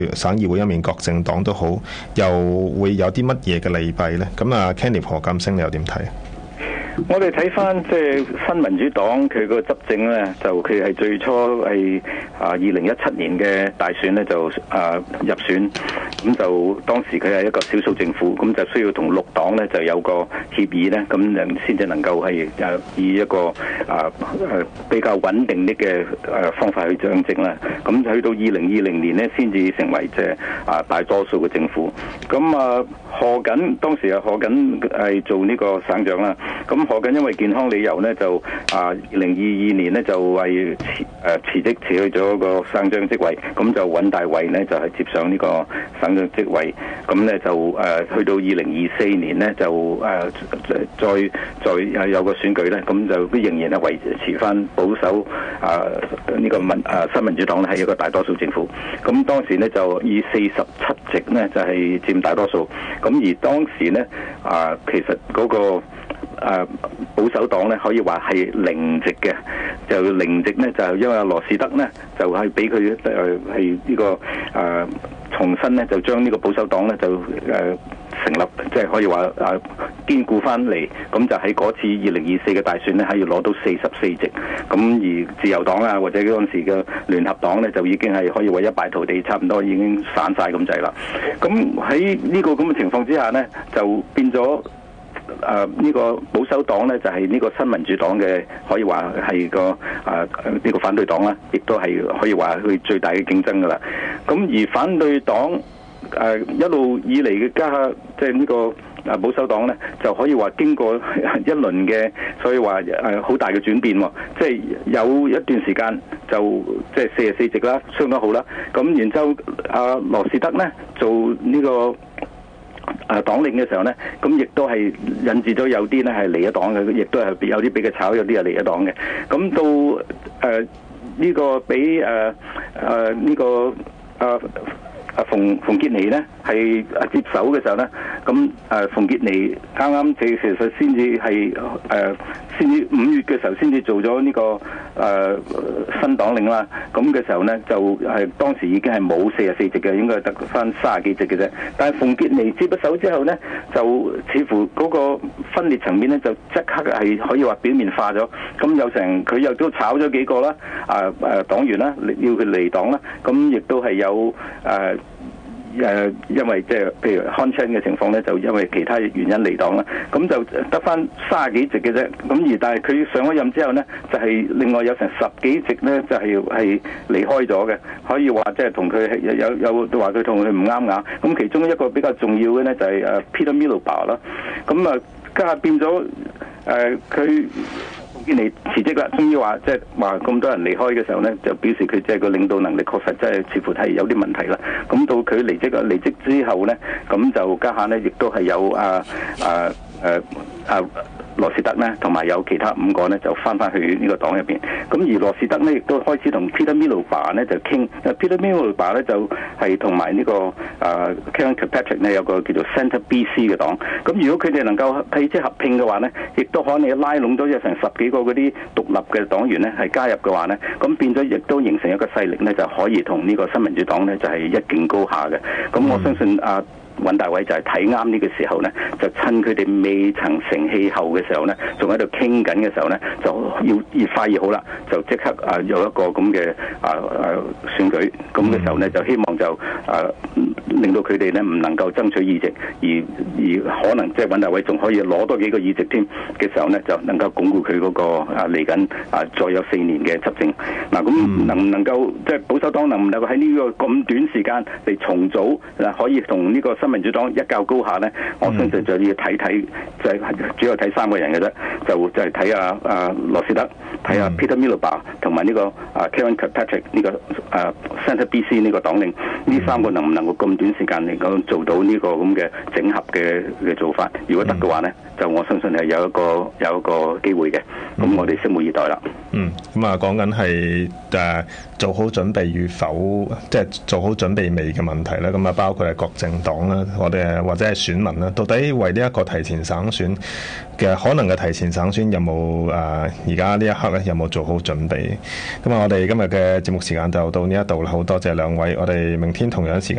省議會一面各政黨都好，又會有啲乜嘢嘅利弊呢？咁啊 Kenneth 何鑑星你又點睇？ 我哋睇翻即係新民主黨佢個執政咧，就佢係最初係2017年嘅大選咧就入選，咁就當時佢係一個少數政府，咁就需要同綠黨咧就有個協議咧，咁先至能夠係以一個比較穩定啲嘅方法去掌政啦。咁去到2020年咧，先至成為即係大多數嘅政府。咁賀錦當時何錦係做呢個省長啦，咁何錦因為健康理由咧，就2022年咧就係辭職辭去咗個省長職位，咁就尹大維咧就係接上呢個省長職位，咁咧就去到2024年咧就再有個選舉咧，咁就仍然係維持翻保守呢個新民主黨咧係一個大多數政府，咁當時咧就以47席咧就係佔大多數，咁而當時咧其實嗰個保守黨咧可以話係零席嘅，就零席咧就因為羅士德咧就係俾佢係呢個重新咧就將呢個保守黨咧就成立，即係可以話堅固翻嚟，咁就喺嗰次2024嘅大選咧係要攞到44席，咁而自由黨啊或者嗰陣時嘅聯合黨咧就已經係可以話一敗塗地，差唔多已經散晒咁滯啦。咁喺呢個咁嘅情況之下咧，就變咗呢個保守黨咧就係呢個新民主黨嘅可以話係個呢個反對黨啦，亦都係可以話佢最大嘅競爭噶啦。咁而反對黨一路以嚟嘅即係呢個保守黨咧，就可以話經過一輪嘅，所以話好大嘅轉變喎。即係有一段時間就即係44席啦，相當好啦。咁然之後羅士德咧做呢個黨領嘅時候咧，咁亦都係引致咗有啲咧係離咗黨嘅，亦都係有啲俾佢炒，有啲係離咗黨嘅。咁到呢個俾呢個馮傑尼咧係接手嘅時候咧，咁馮傑尼啱啱其實先至係先至5月嘅時候先至做咗呢個新黨領啦。咁嘅時候咧就係當時已經係冇44席嘅，應該係得翻30幾席嘅啫。但係馮傑尼接咗手之後咧，就似乎嗰個分裂層面咧就即刻係可以話表面化咗。咁有成佢又都炒咗幾個啦，黨員啦，要佢離黨啦。咁亦都係有因為即係譬如康清嘅情況咧，就因為其他原因離黨啦，咁就得翻30幾席嘅啫。咁而但係佢上咗任之後咧，就係另外有成10幾席咧，就係離開咗嘅。可以話即係同佢有話佢同佢唔啱眼。咁其中一個比較重要嘅咧就係Peter Miliband 啦。咁家下變咗佢見你辭職啦，終於話即係話咁多人離開嘅時候咧，就表示佢即係個領導能力確實真係似乎係有啲問題啦。咁到佢離職之後咧，咁就家下咧亦都係有羅士德咧，同埋有其他5個咧，就翻去呢個黨入邊。咁而羅士德咧，亦都開始同 Peter Miliband 咧就傾。Peter Miliband 咧就係同埋呢個Kevin Kirkpatrick 咧有個叫做 Centre BC 嘅黨。咁如果佢哋能夠即係合併嘅話咧，亦都可能拉攏到有成10幾個嗰啲獨立嘅黨員咧係加入嘅話咧，咁變咗亦都形成一個勢力咧，就可以同呢個新民主黨咧就係一競高下嘅。咁我相信尹大偉就係睇啱呢個時候咧，就趁佢哋未曾成氣候嘅時候咧，仲喺度傾緊嘅時候咧，就要越快越好啦，就即刻有一個咁嘅選舉，咁嘅時候咧就希望就令到佢哋咧唔能夠爭取議席，而可能即係尹大偉仲可以攞多幾個議席添嘅時候咧，就能夠鞏固佢嗰個嚟緊再有4年嘅執政。嗱，咁能唔能夠即係保守黨能唔能夠喺呢個咁短時間嚟重組，可以同呢個新民主黨一較高下咧？我相信就要睇，就係主要睇3個人嘅啫，就係睇羅士德，睇Peter Miliband 同埋呢個Kevin Kirkpatrick 呢個Centre BC 呢個黨領，呢3個能唔能夠咁短時間嚟講做到呢個咁嘅整合嘅做法。如果得嘅話呢，就我相信係有一個機會嘅。咁我哋拭目以待啦。 咁啊講緊係做好準備與否，即係做好準備未嘅問題啦。咁啊包括係各政黨啦，我哋或者係選民啦，到底為呢一個提前省選嘅可能嘅提前省選有冇而家呢一刻咧有冇做好準備？咁啊，我哋今日嘅節目時間就到呢一度啦。好多謝兩位，我哋明天同樣時間